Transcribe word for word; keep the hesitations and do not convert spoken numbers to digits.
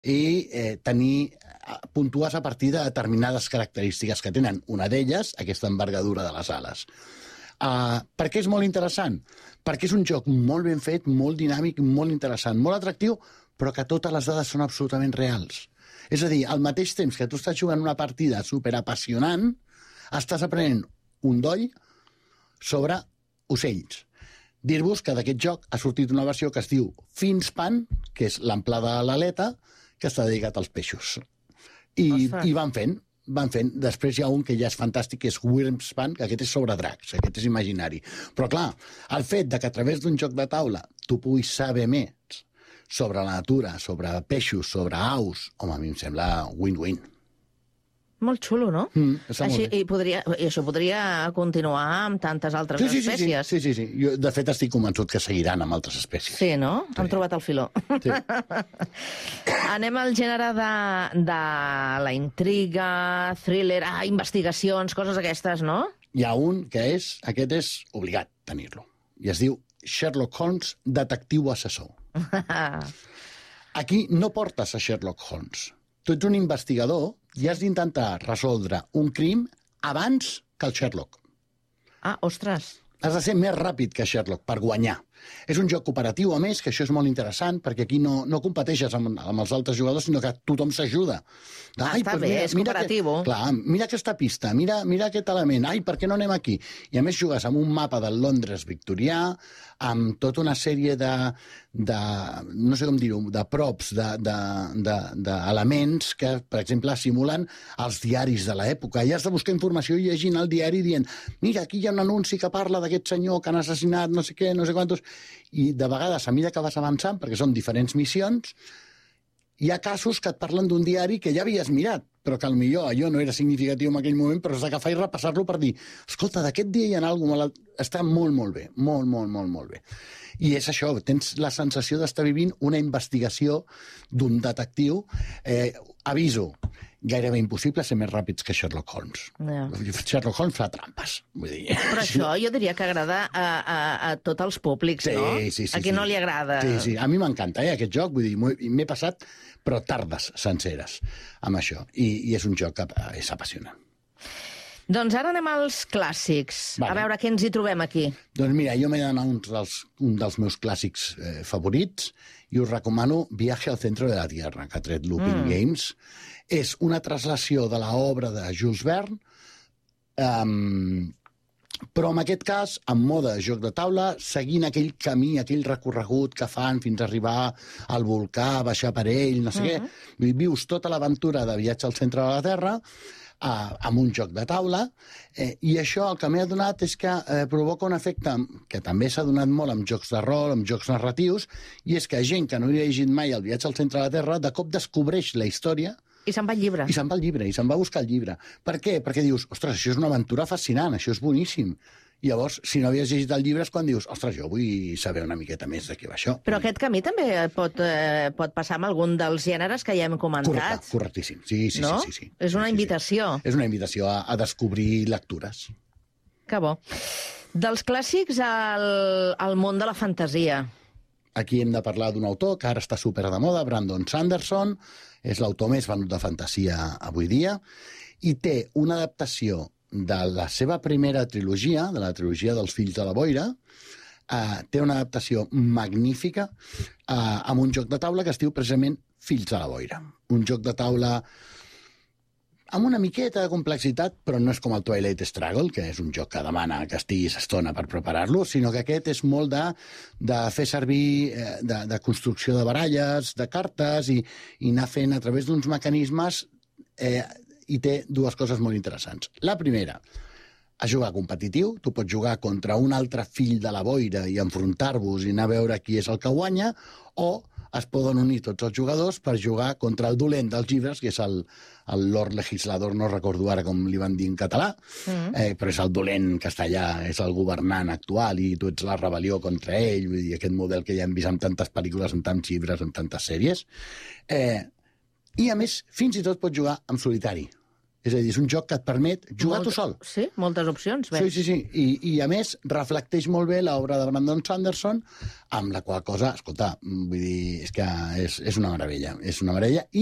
i eh, tenir, puntuar a partir de determinades característiques que tenen. Una d'elles, aquesta envergadura de les ales. Uh, per què és molt interessant? Perquè és un joc molt ben fet, molt dinàmic, molt interessant, molt atractiu, però que totes les dades són absolutament reals. És a dir, al mateix temps que tu estàs jugant una partida superapassionant, estàs aprenent un doll sobre ocells. Dir-vos que d'aquest joc ha sortit una versió que es diu Finspan, que és l'amplada de l'aleta, que està dedicat als peixos. I, i van fent, van fent. Després hi ha un que ja és fantàstic, que és Wyrmspan, que aquest és sobre dracs, aquest és imaginari. Però clar, el fet de que a través d'un joc de taula tu puguis saber més sobre la natura, sobre peixos, sobre aus, home, a mi em sembla win-win. Molt xulo, no? Mm, està Així, molt bé. i, podria, I això podria continuar amb tantes altres sí, sí, espècies. Sí, sí, sí, sí. Jo, de fet, estic convençut que seguiran amb altres espècies. Sí, no? Sí. Han trobat el filó. Sí. Anem al gènere de, de la intriga, thriller, ah, investigacions, coses aquestes, no? Hi ha un que és, aquest és obligat tenir-lo, i es diu Sherlock Holmes, detectiu assessor. Aquí no portes a Sherlock Holmes. Tu ets un investigador i has d'intentar resoldre un crim abans que el Sherlock. Ah, ostres. Has de ser més ràpid que Sherlock per guanyar. És un joc cooperatiu, a més, que això és molt interessant, perquè aquí no, no competeixes amb, amb els altres jugadors, sinó que tothom s'ajuda. Ah, està bé, és cooperatiu. Que, clar, mira aquesta pista, mira, mira aquest element, ai, per què no anem aquí? I a més jugues amb un mapa del Londres victorià, amb tota una sèrie de, de no sé com dir-ho, de props, d'elements de, de, de que, per exemple, simulen els diaris de l'època. I has de buscar informació llegint el diari dient mira, aquí hi ha un anunci que parla d'aquest senyor que han assassinat no sé què, no sé quantos... I de vegades, a mesura que vas avançant, perquè són diferents missions, hi ha casos que et parlen d'un diari que ja havies mirat, però que potser allò no era significatiu en aquell moment, però has d'agafar i repassar-lo per dir escolta, d'aquest dia hi ha alguna cosa... Està molt, molt bé, molt, molt, molt, molt bé. I és això, tens la sensació d'estar vivint una investigació d'un detectiu. Eh, aviso, gairebé impossible ser més ràpids que Sherlock Holmes. Ja. Sherlock Holmes fa trampes, vull dir. Però això jo diria que agrada a, a, a tots els públics, sí, no? Sí, sí, a qui sí. no li agrada. Sí, sí, a mi m'encanta, eh, aquest joc, vull dir, m'he passat, però tardes senceres amb això, i, i és un joc que és apassionant. Doncs ara anem als clàssics. Vale. A veure què ens hi trobem aquí. Doncs mira, jo m'he d'anar un dels, un dels meus clàssics eh, favorits i us recomano Viaje al centro de la Tierra, que ha tret Looping mm. Games. És una translació de l'obra de Jules Verne, um, però en aquest cas, en mode joc de taula, seguint aquell camí, aquell recorregut que fan fins a arribar al volcà, baixar per ell, no sé mm-hmm. què. Vius tota l'aventura de Viatge al centre de la Terra, Uh, amb un joc de taula, eh, i això el que m'ha donat és que eh, provoca un efecte que també s'ha donat molt amb jocs de rol, amb jocs narratius, i és que gent que no havia llegit mai El viatge al centre de la Terra, de cop descobreix la història i se'n va al llibre. I se'n va al llibre, i se'n va a buscar el llibre. Per què? Perquè dius, ostres, això és una aventura fascinant, això és boníssim. I llavors, si no havies llegit el llibre, és quan dius, ostres, jo vull saber una miqueta més de què va això. Però aquest camí també pot, eh, pot passar amb algun dels gèneres que ja hem comentat. Correcte, correctíssim. Sí, sí, no? sí, sí, sí. És una sí, invitació. Sí. És una invitació a, a descobrir lectures. Que bo. Dels clàssics al, al món de la fantasia. Aquí hem de parlar d'un autor que ara està super de moda, Brandon Sanderson, és l'autor més venut de fantasia avui dia, i té una adaptació de la seva primera trilogia, de la trilogia dels Fills de la Boira, eh, té una adaptació magnífica eh, amb un joc de taula que es diu precisament Fills de la Boira. Un joc de taula amb una miqueta de complexitat, però no és com el Twilight Struggle, que és un joc que demana que estiguis estona per preparar-lo, sinó que aquest és molt de, de fer servir, eh, de, de construcció de baralles, de cartes, i, i anar fent a través d'uns mecanismes... Eh, i té dues coses molt interessants. La primera, a jugar competitiu. Tu pots jugar contra un altre fill de la boira i enfrontar-vos i anar a veure qui és el que guanya, o es poden unir tots els jugadors per jugar contra el dolent dels llibres, que és el, el Lord Legislador, no recordo ara com li van dir en català, mm. eh, però és el dolent castellà, és el governant actual i tu ets la rebel·lió contra ell, vull dir, aquest model que ja hem vist en tantes pel·lícules, en tants llibres, en tantes sèries. Eh, I, a més, fins i tot pots jugar en solitari. És a dir, és un joc que et permet jugar Molt, tu sol. Sí, moltes opcions. Bé. Sí, sí, sí. I, I, a més, reflecteix molt bé l'obra de Brandon Sanderson, amb la qual cosa, escolta, vull dir, és que és, és una meravella. És una meravella. I